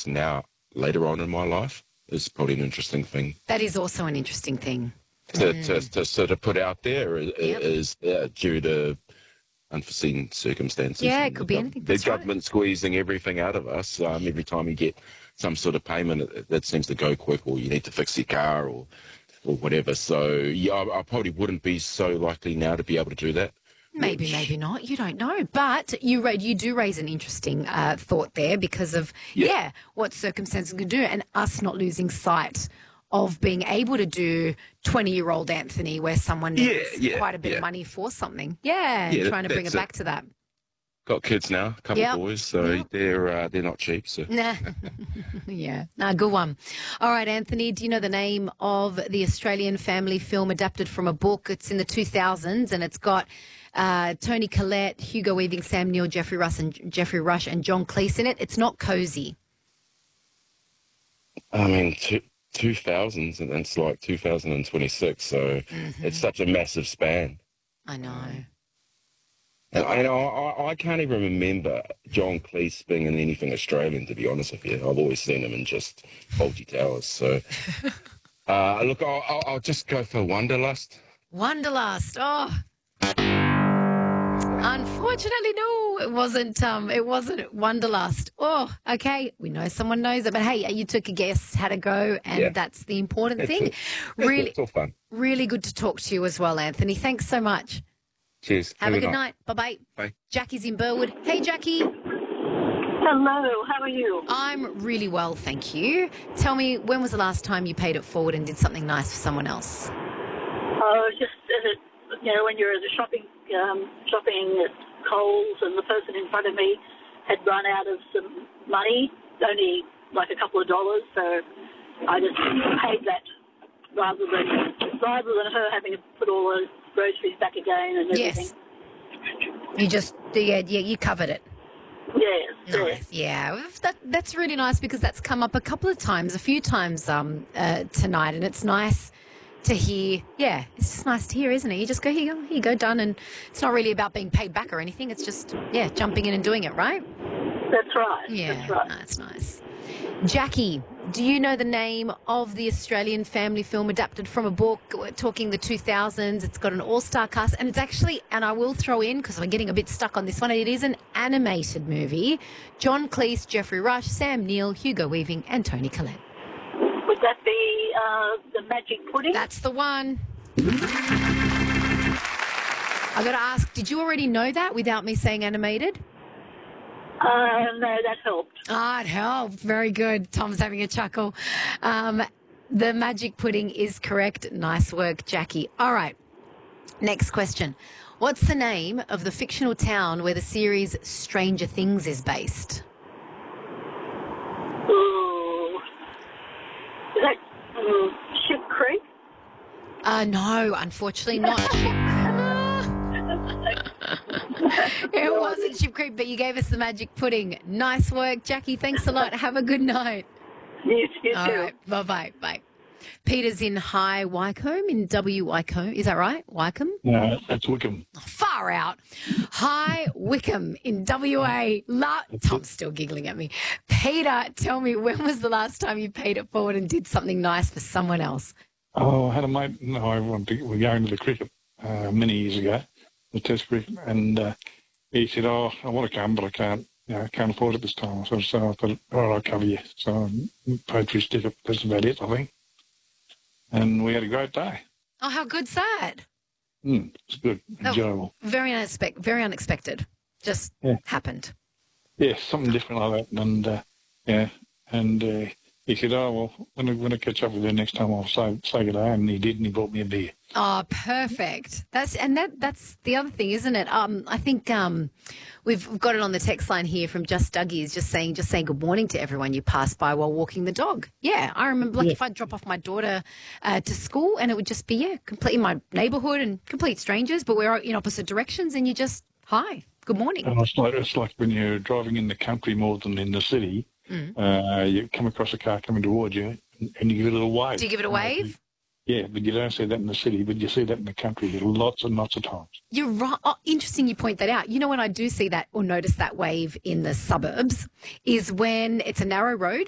kids now later on in my life is probably an interesting thing That is also an interesting thing. to sort of put out there is due to unforeseen circumstances. Yeah, it and could be anything. The That's right. government squeezing everything out of us. Every time you get some sort of payment, that seems to go quick, or you need to fix your car or whatever. So, yeah, I probably wouldn't be so likely now to be able to do that. Maybe, maybe not. You don't know. But you do raise an interesting thought there because of, what circumstances can do and us not losing sight of being able to do 20-year-old Anthony where someone needs quite a bit of money for something. Trying to bring it back to that. Got kids now, a couple of boys, so they're not cheap. So. Nah. Good one. All right, Anthony, do you know the name of the Australian family film adapted from a book? It's in the 2000s and it's got Tony Collette, Hugo Weaving, Sam Neill, Jeffrey Rush and John Cleese in it. It's not Cozy. I mean, 2000s and it's like 2026, so it's such a massive span. I know. I can't even remember John Cleese being in anything Australian, to be honest with you. I've always seen him in just Fawlty Towers. So, look, I'll just go for Wanderlust. Wanderlust. Oh. Unfortunately, no, it wasn't. It wasn't Wanderlust. Oh, okay. We know someone knows it, but hey, you took a guess, had a go, and that's the important thing. Really, it's all fun. Really good to talk to you as well, Anthony. Thanks so much. Cheers. Have a good night. Bye-bye. Bye. Jackie's in Burwood. Hey, Jackie. Hello, how are you? I'm really well, thank you. Tell me, when was the last time you paid it forward and did something nice for someone else? Oh, just when you're at the shopping at Coles and the person in front of me had run out of some money, only like a couple of dollars, so I just paid that rather than her having to put all the groceries back again and everything. Yes. You just, you covered it. Yes. Nice. Yeah, that's really nice because that's come up a few times tonight, and it's nice to hear. Yeah, it's just nice to hear, isn't it? You just go, here you go, done, and it's not really about being paid back or anything. It's just, jumping in and doing it, right? That's right. Yeah, that's right. That's nice. Jackie, do you know the name of the Australian family film adapted from a book? We're talking the 2000s. It's got an all-star cast, and it's actually, and I will throw in, because I'm getting a bit stuck on this one, it is an animated movie. John Cleese, Jeffrey Rush, Sam Neill, Hugo Weaving, and Tony Collette. Would that be the Magic Pudding? That's the one. I got to ask, did you already know that without me saying animated? No, that helped. It helped. Very good. Tom's having a chuckle. The Magic Pudding is correct. Nice work, Jackie. All right. Next question. What's the name of the fictional town where the series Stranger Things is based? Ooh. Is that Ship Creek? No, unfortunately not. It wasn't Ship Creek, but you gave us the Magic Pudding. Nice work, Jackie. Thanks a lot. Have a good night. You too. All right. Bye-bye. Bye. Peter's in High Wycombe, in W Wycombe. Is that right? Wycombe? No, that's Wickham. Far out. High Wycombe in WA. Tom's still giggling at me. Peter, tell me, when was the last time you paid it forward and did something nice for someone else? Oh, I had a mate. No, we're going to the cricket many years ago, the Test cricket, and he said, "Oh, I want to come, but I can't. Can't afford it this time." So I thought, "All right, I'll cover you." So I paid for his ticket. That's about it, I think. And we had a great day. Oh, how good's that? It's good, enjoyable. Very unexpected. Just happened. Yeah, something different like that. And he said, "Oh, well, when I catch up with you next time, I'll say good day." And he did, and he bought me a beer. Oh, perfect. That's the other thing, isn't it? I think we've got it on the text line here from Just Dougie's, just saying good morning to everyone you pass by while walking the dog. Yeah, I remember if I'd drop off my daughter to school and it would just be, complete in my neighbourhood and complete strangers, but we're in opposite directions and you just, hi, good morning. And it's like when you're driving in the country more than in the city, you come across a car coming towards you and you give it a little wave. Do you give it a wave? Yeah, but you don't see that in the city, but you see that in the country lots and lots of times. You're right. Oh, interesting you point that out. You know when I do see that or notice that wave in the suburbs is when it's a narrow road